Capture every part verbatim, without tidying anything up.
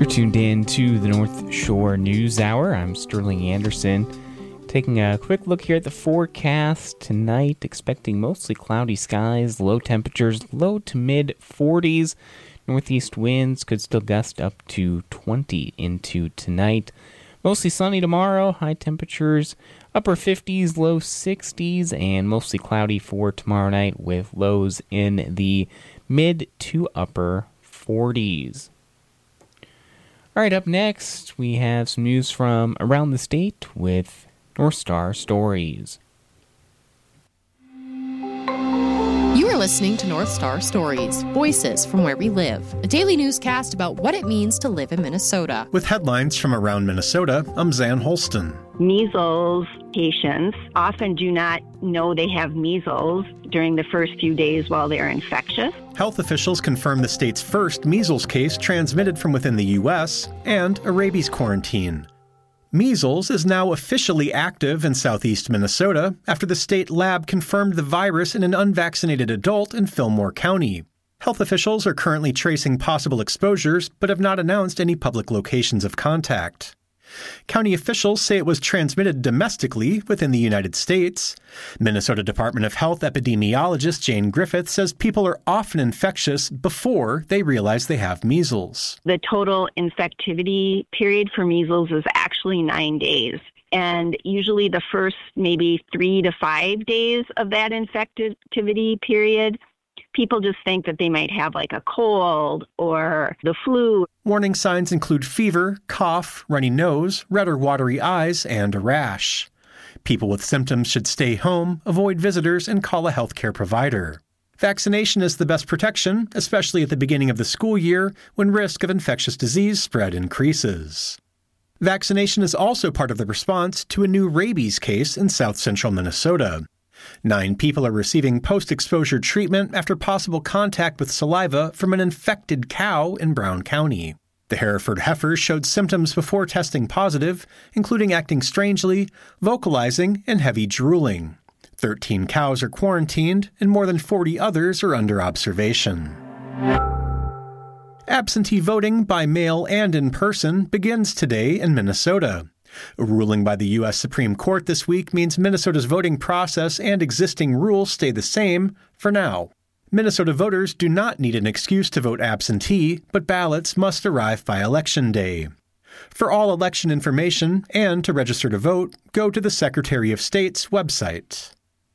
You're tuned in to the North Shore News Hour. I'm Sterling Anderson. Taking a quick look here at the forecast tonight, expecting mostly cloudy skies, low temperatures, low to mid forties. Northeast winds could still gust up to twenty into tonight. Mostly sunny tomorrow, high temperatures, upper fifties, low sixties, and mostly cloudy for tomorrow night with lows in the mid to upper forties. All right, up next, we have some news from around the state with North Star Stories. You are listening to North Star Stories, voices from where we live, a daily newscast about what it means to live in Minnesota. With headlines from around Minnesota, I'm Zan Holston. Measles patients often do not know they have measles during the first few days while they're infectious. Health officials confirm the state's first measles case transmitted from within the U S and a rabies quarantine. Measles is now officially active in southeast Minnesota after the state lab confirmed the virus in an unvaccinated adult in Fillmore County. Health officials are currently tracing possible exposures but have not announced any public locations of contact. County officials say it was transmitted domestically within the United States. Minnesota Department of Health epidemiologist Jane Griffith says people are often infectious before they realize they have measles. The total infectivity period for measles is actually nine days. And usually the first maybe three to five days of that infectivity period, people just think that they might have like a cold or the flu. Warning signs include fever, cough, runny nose, red or watery eyes, and a rash. People with symptoms should stay home, avoid visitors, and call a healthcare provider. Vaccination is the best protection, especially at the beginning of the school year when risk of infectious disease spread increases. Vaccination is also part of the response to a new rabies case in south central Minnesota. Nine people are receiving post-exposure treatment after possible contact with saliva from an infected cow in Brown County. The Hereford heifers showed symptoms before testing positive, including acting strangely, vocalizing, and heavy drooling. Thirteen cows are quarantined, and more than forty others are under observation. Absentee voting by mail and in person begins today in Minnesota. A ruling by the U S Supreme Court this week means Minnesota's voting process and existing rules stay the same for now. Minnesota voters do not need an excuse to vote absentee, but ballots must arrive by Election Day. For all election information and to register to vote, go to the Secretary of State's website.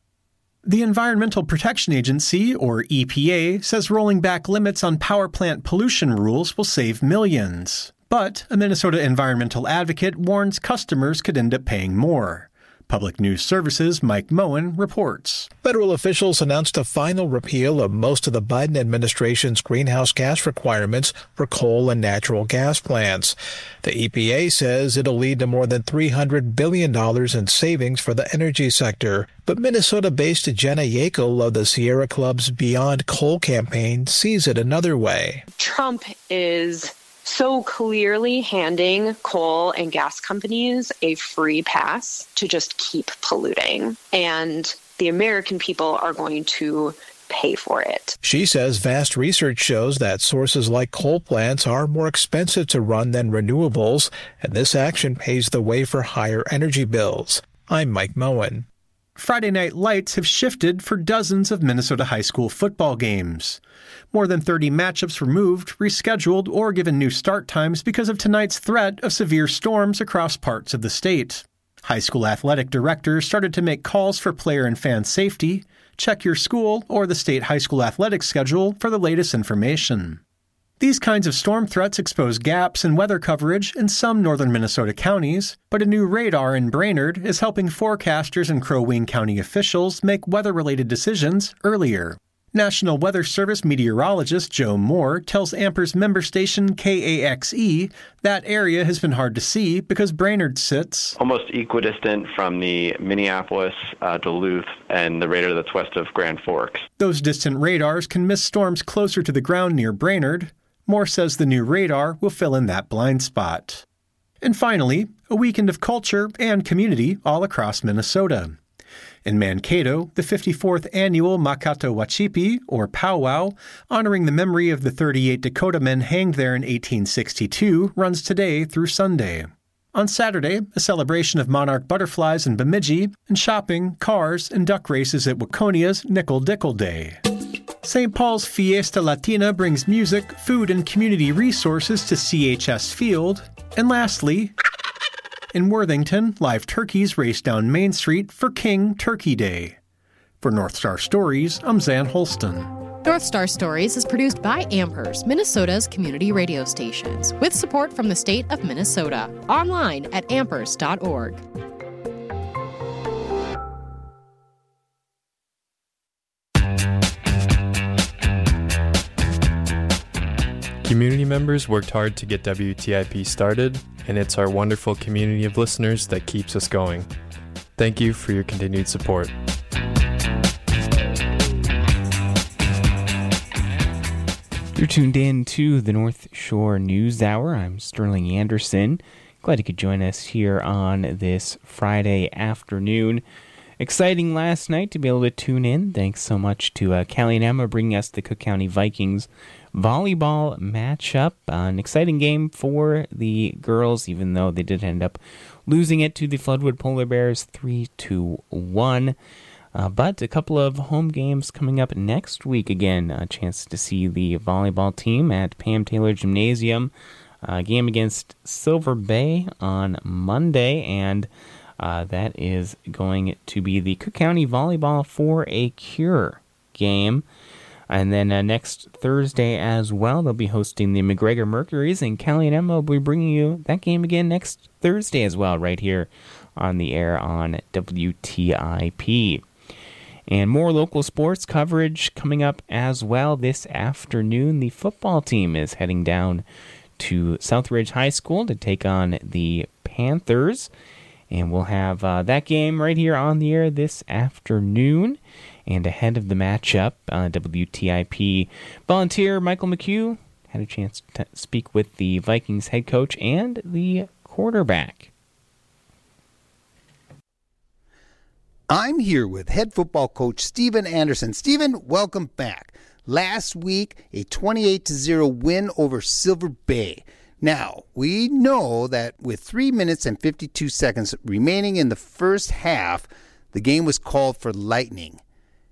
The Environmental Protection Agency, or E P A, says rolling back limits on power plant pollution rules will save millions. But a Minnesota environmental advocate warns customers could end up paying more. Public News Service's Mike Moen reports. Federal officials announced a final repeal of most of the Biden administration's greenhouse gas requirements for coal and natural gas plants. The E P A says it'll lead to more than three hundred billion dollars in savings for the energy sector. But Minnesota-based Jenna Yackel of the Sierra Club's Beyond Coal campaign sees it another way. Trump is so clearly handing coal and gas companies a free pass to just keep polluting. And the American people are going to pay for it. She says vast research shows that sources like coal plants are more expensive to run than renewables, and this action paves the way for higher energy bills. I'm Mike Moen. Friday night lights have shifted for dozens of Minnesota high school football games. More than thirty matchups were moved, rescheduled, or given new start times because of tonight's threat of severe storms across parts of the state. High school athletic directors started to make calls for player and fan safety. Check your school or the state high school athletics schedule for the latest information. These kinds of storm threats expose gaps in weather coverage in some northern Minnesota counties, but a new radar in Brainerd is helping forecasters and Crow Wing County officials make weather-related decisions earlier. National Weather Service meteorologist Joe Moore tells Amper's member station K A X E that area has been hard to see because Brainerd sits almost equidistant from the Minneapolis, uh, Duluth, and the radar that's west of Grand Forks. Those distant radars can miss storms closer to the ground near Brainerd. Moore says the new radar will fill in that blind spot. And finally, a weekend of culture and community all across Minnesota. In Mankato, the fifty-fourth annual Makata Wachipi, or powwow, honoring the memory of the thirty-eight Dakota men hanged there in eighteen sixty-two, runs today through Sunday. On Saturday, a celebration of monarch butterflies in Bemidji, and shopping, cars, and duck races at Waconia's Nickel Dickle Day. Saint Paul's Fiesta Latina brings music, food, and community resources to C H S Field. And lastly, in Worthington, live turkeys race down Main Street for King Turkey Day. For North Star Stories, I'm Zan Holston. North Star Stories is produced by Amherst, Minnesota's community radio stations, with support from the state of Minnesota. Online at amherst dot org. Community members worked hard to get W T I P started, and it's our wonderful community of listeners that keeps us going. Thank you for your continued support. You're tuned in to the North Shore News Hour. I'm Sterling Anderson. Glad you could join us here on this Friday afternoon. Exciting last night to be able to tune in. Thanks so much to uh, Callie and Emma bringing us the Cook County Vikings volleyball matchup. Uh, an exciting game for the girls, even though they did end up losing it to the Floodwood Polar Bears three to one. Uh, but a couple of home games coming up next week. Again, a chance to see the volleyball team at Pam Taylor Gymnasium. A game against Silver Bay on Monday, and uh, that is going to be the Cook County Volleyball for a Cure game. And then uh, next Thursday as well, they'll be hosting the McGregor Mercuries, and Callie and Emma will be bringing you that game again next Thursday as well, right here on the air on W T I P. And more local sports coverage coming up as well this afternoon. The football team is heading down to Southridge High School to take on the Panthers. And we'll have uh, that game right here on the air this afternoon. And ahead of the matchup, uh, W T I P volunteer Michael McHugh had a chance to speak with the Vikings head coach and the quarterback. I'm here with head football coach Steven Anderson. Steven, welcome back. Last week, a twenty-eight to zero win over Silver Bay. Now, we know that with three minutes and fifty-two seconds remaining in the first half, the game was called for lightning.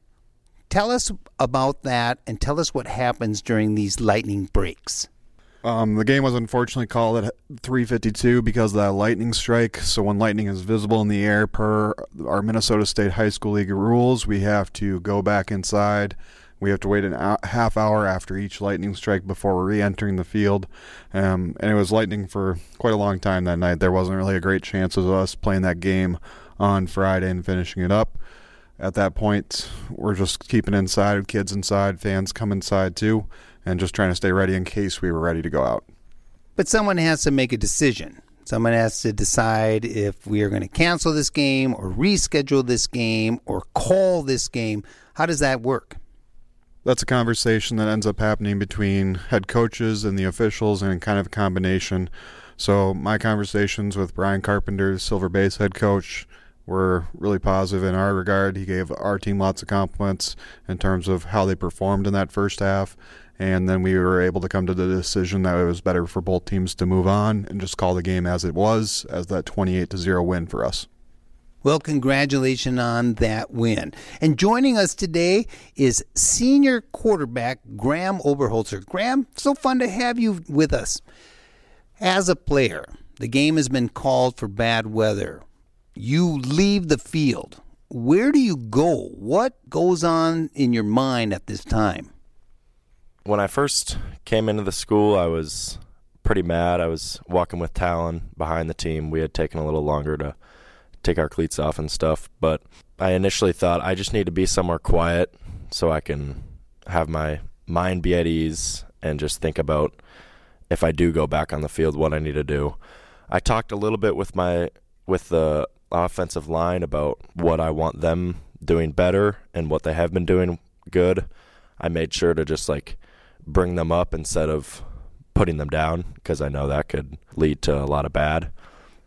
Tell us about that and tell us what happens during these lightning breaks. Um, the game was unfortunately called at three fifty-two because of that lightning strike. So when lightning is visible in the air per our Minnesota State High School League rules, we have to go back inside. We have to wait a half hour after each lightning strike before re-entering the field. Um, and it was lightning for quite a long time that night. There wasn't really a great chance of us playing that game on Friday and finishing it up. At that point, we're just keeping inside, kids inside, fans come inside too, and just trying to stay ready in case we were ready to go out. But someone has to make a decision. Someone has to decide if we are going to cancel this game or reschedule this game or call this game. How does that work? That's a conversation that ends up happening between head coaches and the officials, and kind of a combination. So my conversations with Brian Carpenter, Silver Bay's head coach, were really positive in our regard. He gave our team lots of compliments in terms of how they performed in that first half. And then we were able to come to the decision that it was better for both teams to move on and just call the game as it was, as that twenty-eight to zero win for us. Well, congratulations on that win. And joining us today is senior quarterback Graham Oberholzer. Graham, so fun to have you with us. As a player, the game has been called for bad weather. You leave the field. Where do you go? What goes on in your mind at this time? When I first came into the school, I was pretty mad. I was walking with Talon behind the team. We had taken a little longer to take our cleats off and stuff, but I initially thought I just need to be somewhere quiet so I can have my mind be at ease and just think about if I do go back on the field, what I need to do. I talked a little bit with my with the offensive line about what I want them doing better and what they have been doing good. I made sure to just like bring them up instead of putting them down, because I know that could lead to a lot of bad.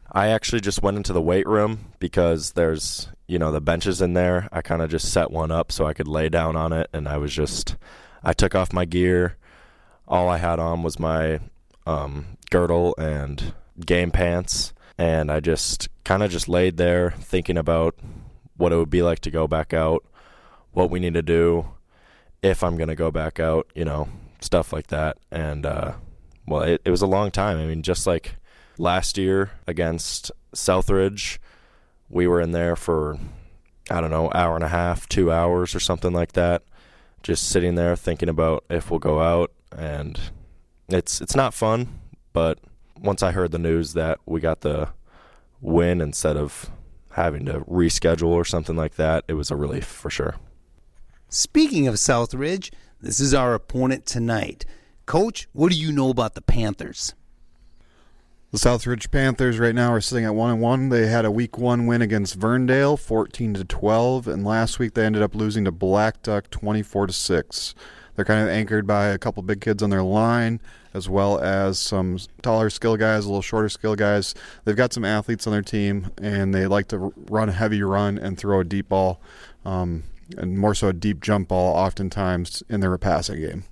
I actually just went into the weight room because there's, you know, the benches in there. I kind of just set one up so I could lay down on it, and I was just, I took off my gear. All I had on was my um, girdle and game pants, and I just kind of just laid there thinking about what it would be like to go back out, what we need to do if I'm going to go back out, you know, stuff like that. And, uh, well, it, it was a long time. I mean, just like last year against Southridge, we were in there for, I don't know, hour and a half, two hours or something like that, just sitting there thinking about if we'll go out. And it's it's not fun, but once I heard the news that we got the win instead of having to reschedule or something like that, it was a relief for sure. Speaking of Southridge, this is our opponent tonight. Coach, what do you know about the Panthers? The Southridge Panthers right now are sitting at one and one. They had a week one win against Verndale, fourteen to twelve, and last week they ended up losing to Black Duck, twenty-four to six. They're kind of anchored by a couple big kids on their line, as well as some taller skill guys, a little shorter skill guys. They've got some athletes on their team, and they like to run a heavy run and throw a deep ball, um, and more so a deep jump ball oftentimes in their passing game.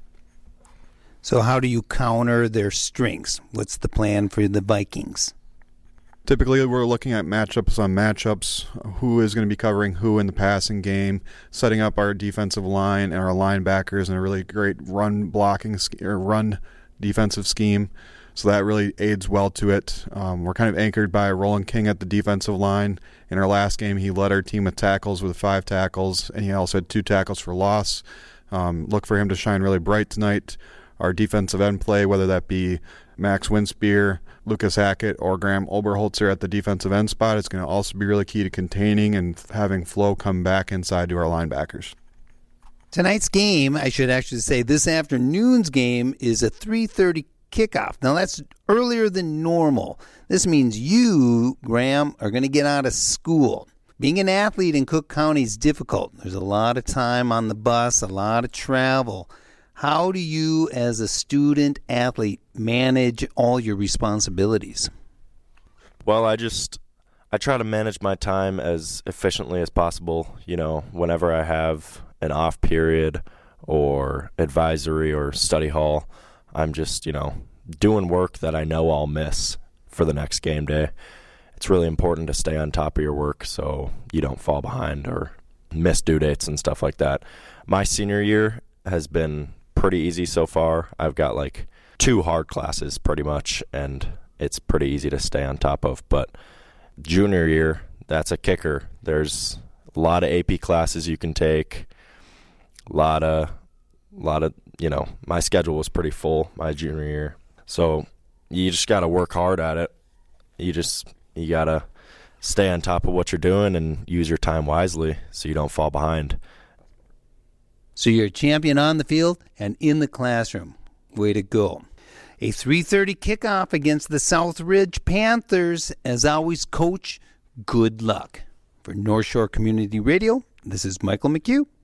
So how do you counter their strengths? What's the plan for the Vikings? Typically, we're looking at matchups on matchups, who is going to be covering who in the passing game, setting up our defensive line and our linebackers in a really great run blocking or run defensive scheme. So that really aids well to it. Um, we're kind of anchored by Roland King at the defensive line. In our last game, he led our team with tackles with five tackles, and he also had two tackles for loss. Um, look for him to shine really bright tonight. Our defensive end play, whether that be Max Winspear, Lucas Hackett, or Graham Oberholzer at the defensive end spot, it's going to also be really key to containing and having flow come back inside to our linebackers. Tonight's game, I should actually say this afternoon's game, is a three thirty kickoff. Now, that's earlier than normal. This means you, Graham, are going to get out of school. Being an athlete in Cook County is difficult. There's a lot of time on the bus, a lot of travel. How do you, as a student athlete, manage all your responsibilities? Well, I just, I try to manage my time as efficiently as possible. You know, whenever I have an off period or advisory or study hall, I'm just, you know, doing work that I know I'll miss for the next game day. It's really important to stay on top of your work so you don't fall behind or miss due dates and stuff like that. My senior year has been pretty easy so far. I've got like two hard classes pretty much, and it's pretty easy to stay on top of. But junior year, that's a kicker. There's a lot of A P classes you can take. A lot of, lot of, you know, my schedule was pretty full my junior year. So you just got to work hard at it. You just, you got to stay on top of what you're doing and use your time wisely so you don't fall behind. So you're a champion on the field and in the classroom. Way to go. A three thirty kickoff against the Southridge Panthers. As always, Coach, good luck. For North Shore Community Radio, this is Michael McHugh.